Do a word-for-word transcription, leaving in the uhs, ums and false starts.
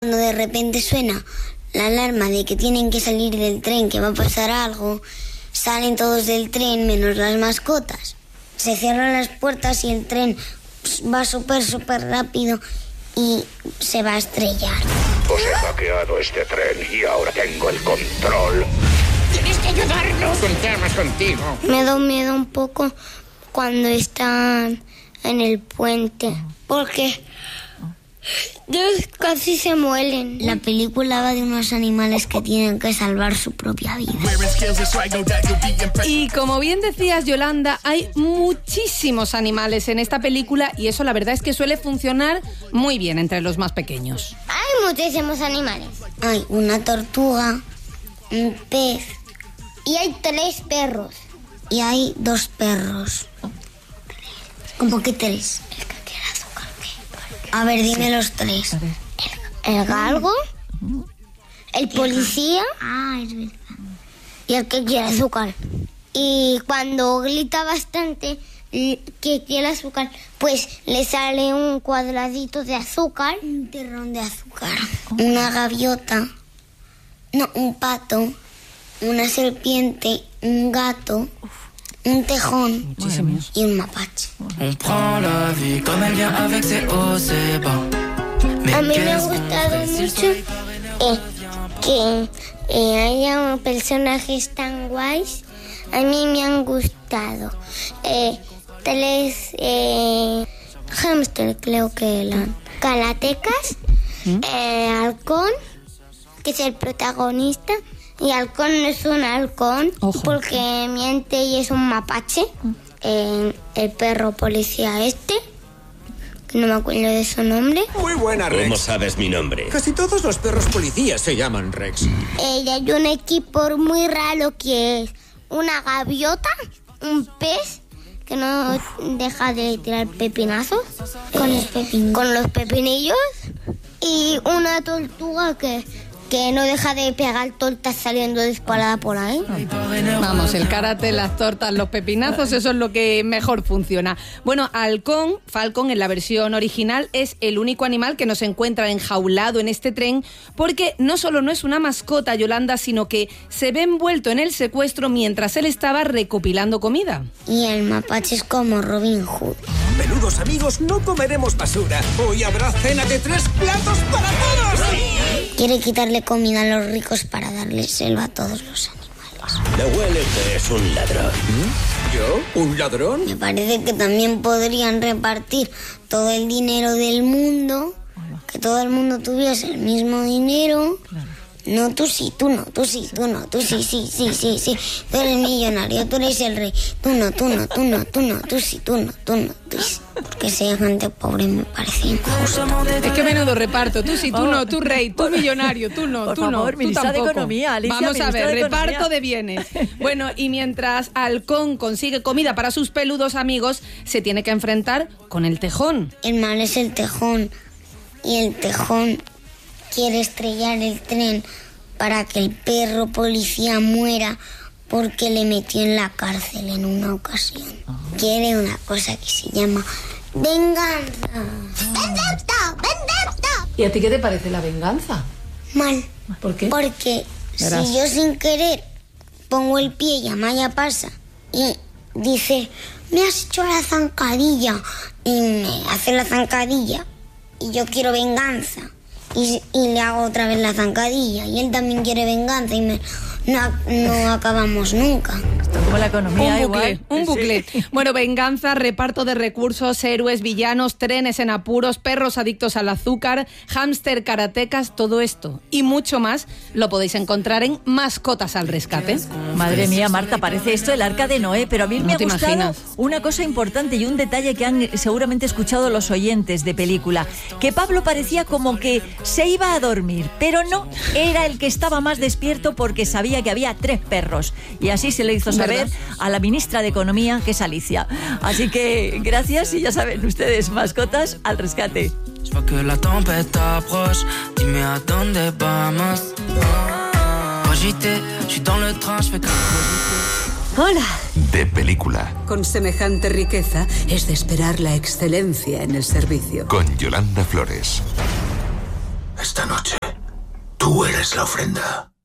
cuando de repente suena la alarma de que tienen que salir del tren, que va a pasar algo, salen todos del tren menos las mascotas. Se cierran las puertas y el tren va súper, súper rápido y se va a estrellar. Os he hackeado este tren y ahora tengo el control. ¡Tienes que ayudarnos! Contamos contigo. Me da miedo un poco cuando están en el puente, porque casi se mueren. La película va de unos animales que tienen que salvar su propia vida. Y como bien decías, Yolanda, hay muchísimos animales en esta película y eso la verdad es que suele funcionar muy bien entre los más pequeños. Hay muchísimos animales. Hay una tortuga, un pez y hay tres perros. Y hay dos perros. ¿Cómo que tres? El que quiere azúcar. A ver, dime sí. Los tres. El, el galgo, el policía ah, es verdad. Y el que quiere azúcar. Y cuando grita bastante que quiere azúcar, pues le sale un cuadradito de azúcar. Un terrón de azúcar. Una gaviota. No, un pato. Una serpiente. Un gato. Un tejón. Muchísimos. Y un mapache. A mí me ha gustado mucho eh, que eh, haya personajes tan guays. A mí me han gustado eh, tres eh, hámster, creo que eran karatecas, ¿Mm? eh, halcón, que es el protagonista. Y halcón no es un halcón. Ojo. Porque miente y es un mapache. Eh, el perro policía este, que no me acuerdo de su nombre. Muy buena, Rex. ¿Cómo sabes mi nombre? Casi todos los perros policías se llaman Rex. Eh, y hay un equipo muy raro que es una gaviota, un pez que no Uf. deja de tirar pepinazos. Con los pepinillos. Con los pepinillos. Y una tortuga que... que no deja de pegar tortas saliendo disparada por ahí. Vamos, el karate, las tortas, los pepinazos, eso es lo que mejor funciona. Bueno, halcón, Falcon en la versión original, es el único animal que nos encuentra enjaulado en este tren porque no solo no es una mascota, Yolanda, sino que se ve envuelto en el secuestro mientras él estaba recopilando comida. Y el mapache es como Robin Hood. Menudos amigos, no comeremos basura. Hoy habrá cena de tres platos para todos. Quiere quitarle comida a los ricos para darle selva a todos los animales. Le huele que es un ladrón. ¿Mm? ¿Yo? ¿Un ladrón? Me parece que también podrían repartir todo el dinero del mundo, que todo el mundo tuviese el mismo dinero. Claro. No, tú sí, tú no, tú sí, tú no, tú sí, sí, sí, sí, sí. Tú eres millonario, tú eres el rey. Tú no, tú no, tú no, tú no, tú sí, tú no, tú no, tú sí. Porque sea gente pobre me parece injusto. Es que menudo reparto. Tú sí, tú no, tú rey, tú millonario, tú no, Por tú favor, no, ministra tú tampoco. de Economía, Alicia, Vamos a ver, de reparto Economía. de bienes. Bueno, y mientras Halcón consigue comida para sus peludos amigos, se tiene que enfrentar con el tejón. El mal es el tejón. Y el tejón quiere estrellar el tren para que el perro policía muera porque le metió en la cárcel en una ocasión. Quiere una cosa que se llama venganza. ¡Venganza! ¡Venganza! ¿Y a ti qué te parece la venganza? Mal. ¿Por qué? Porque Verás. si yo sin querer pongo el pie y Amaya pasa y dice, me has hecho la zancadilla, y me hace la zancadilla y yo quiero venganza. Y, y le hago otra vez la zancadilla y él también quiere venganza y me, no, no acabamos nunca. Esto como la economía un bucle, igual. un bucle. Sí. Bueno, venganza, reparto de recursos, héroes, villanos, trenes en apuros, perros adictos al azúcar, hámster, karatecas, todo esto y mucho más lo podéis encontrar en Mascotas al Rescate. Madre mía, Marta, parece esto el Arca de Noé, pero a mí No me ha te gustado imaginas. una cosa importante y un detalle que han seguramente escuchado los oyentes de película, que Pablo parecía como que se iba a dormir, pero no, era el que estaba más despierto porque sabía que había tres perros y así se le hizo saber ¿verdad? A la ministra de Economía, que es Alicia. Así que gracias y ya saben ustedes, Mascotas al Rescate. Hola. De película. Con semejante riqueza es de esperar la excelencia en el servicio. Con Yolanda Flores. Esta noche Tú eres la ofrenda.